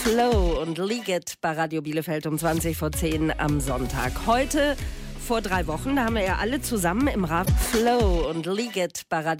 Flow und Liget bei Radio Bielefeld um 20 vor 10 am Sonntag. Heute vor 3 Wochen, da haben wir ja alle zusammen im Flow und Liget bei Radio